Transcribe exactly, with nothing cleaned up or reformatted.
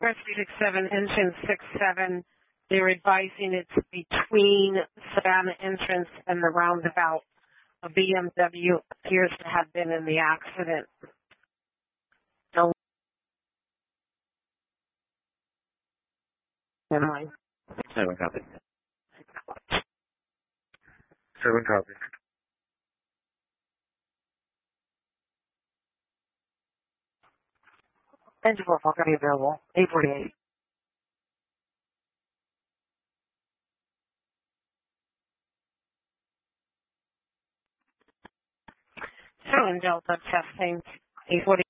Express three six seven, engine six seven. They're advising it's between Savannah entrance and the roundabout. A B M W appears to have been in the accident. No. Never mind. Seven copy. Seven copy. Engine four going to be available. eight forty-eight. Seven Delta testing. eight forty-eight.